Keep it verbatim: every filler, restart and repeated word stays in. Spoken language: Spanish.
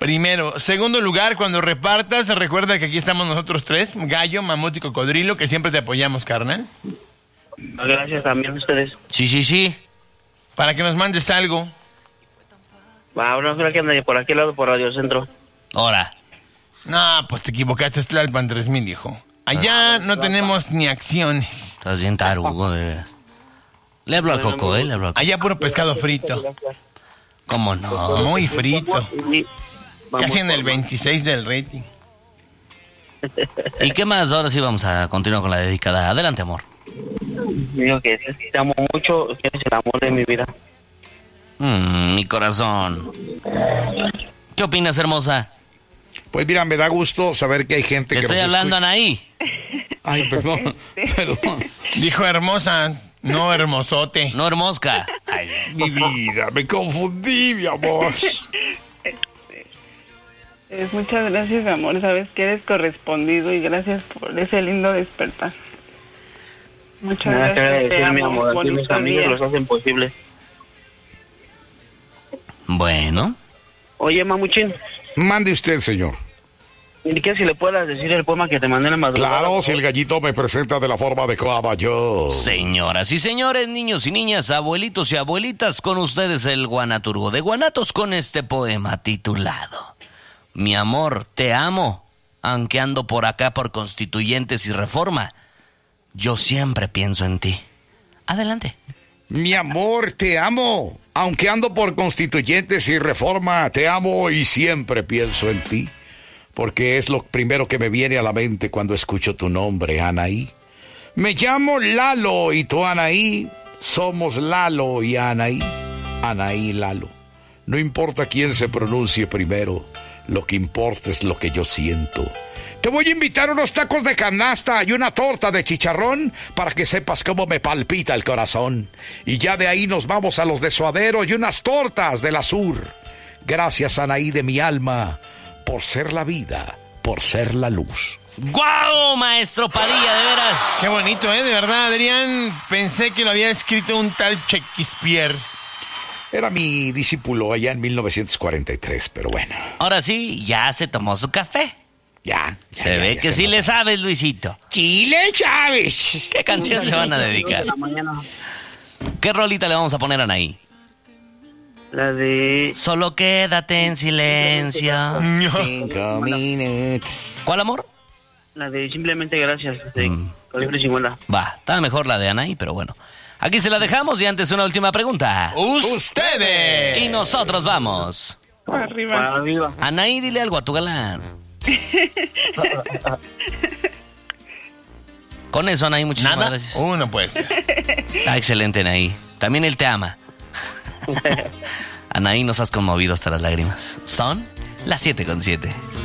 Primero. Segundo lugar, cuando repartas, recuerda que aquí estamos nosotros tres, Gallo, Mamut y Cocodrilo, que siempre te apoyamos, carnal. Gracias también a ustedes. Sí, sí, sí. Para que nos mandes algo. Ahora creo que anda por aquel lado, por Radio Centro. Ahora. No, pues te equivocaste, es Tlalpan tres mil, hijo. Allá no tenemos ni acciones. Estás bien tarugo, de veras. Le hablo a Coco, ¿eh? Le hablo a Coco. Allá puro pescado frito. ¿Cómo no? Muy frito. Casi en el veintiséis del rating. ¿Y qué más? Ahora sí vamos a continuar con la dedicada. Adelante, amor. Digo que te amo mucho, que eres el amor de mi vida. Mm, mi corazón. ¿Qué opinas, hermosa? Pues mira, me da gusto saber que hay gente Te que estoy nos hablando, escucha. Anaí. Ay, perdón, perdón. Dijo hermosa, no hermosote. No, hermosca. Ay. Mi vida, me confundí, mi amor. Es, muchas gracias, mi amor. Sabes que eres correspondido y gracias por ese lindo despertar. Muchas Nada que gracias. Te agradecer, mi amo. amor. Aquí mis Bonito amigos día. los hacen posible. Bueno. Oye, Mamuchín, Mande usted, señor. ¿y qué si le puedas decir el poema que te mandé en la madrugada? Claro, si el gallito me presenta de la forma adecuada, yo. Señoras y señores, niños y niñas, abuelitos y abuelitas, con ustedes el Guanaturgo de Guanatos con este poema titulado Mi amor, te amo, aunque ando por acá por Constituyentes y Reforma, yo siempre pienso en ti. Adelante. Mi amor, te amo. Aunque ando por Constituyentes y Reforma, te amo y siempre pienso en ti. Porque es lo primero que me viene a la mente cuando escucho tu nombre, Anaí. Me llamo Lalo y tú, Anaí, somos Lalo y Anaí. Anaí, Lalo. No importa quién se pronuncie primero, lo que importa es lo que yo siento. Te voy a invitar unos tacos de canasta y una torta de chicharrón para que sepas cómo me palpita el corazón. Y ya de ahí nos vamos a los de Suadero y unas tortas del Azur. Gracias, Anaí de mi alma, por ser la vida, por ser la luz. ¡Guau, maestro Padilla, de veras! Qué bonito, ¿eh? De verdad, Adrián, pensé que lo había escrito un tal Shakespeare. Era mi discípulo allá en mil novecientos cuarenta y tres, pero bueno. Ahora sí, ya se tomó su café. Ya. ya Se ya, ve ya que se sí nota. le sabes, Luisito. Chile Chávez. ¿Qué canción se van a dedicar? ¿Qué rolita le vamos a poner a Anaí? La de... Solo quédate en silencio. Cinco minutos. ¿Cuál, amor? La de Simplemente Gracias, de Mm. Calibre cincuenta. Va, está mejor la de Anaí, pero bueno. Aquí se la dejamos y antes una última pregunta. ¡Ustedes! Y nosotros vamos. Para arriba. Para arriba. Anaí, dile algo a tu galán. Con eso, Anaí, muchísimas ¿Nada? gracias. Uno, pues. Está excelente, Anaí. También él te ama. Anaí, nos has conmovido hasta las lágrimas. Son las siete con siete.